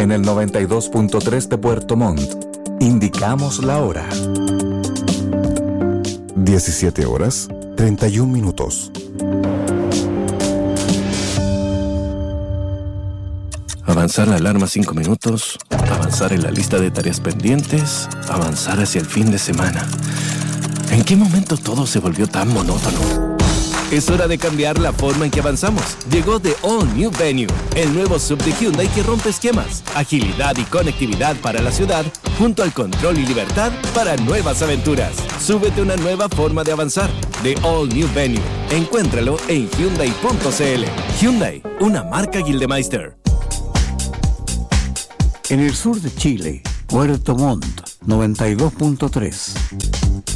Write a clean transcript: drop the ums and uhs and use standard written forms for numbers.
En el 92.3 de Puerto Montt, indicamos la hora. 17:31. Avanzar la alarma 5 minutos, avanzar en la lista de tareas pendientes, avanzar hacia el fin de semana. ¿En qué momento todo se volvió tan monótono? Es hora de cambiar la forma en que avanzamos. Llegó The All New Venue, el nuevo SUV de Hyundai que rompe esquemas, agilidad y conectividad para la ciudad, junto al control y libertad para nuevas aventuras. Súbete a una nueva forma de avanzar. The All New Venue. Encuéntralo en Hyundai.cl. Hyundai, una marca Gildemeister. En el sur de Chile, Puerto Montt, 92.3.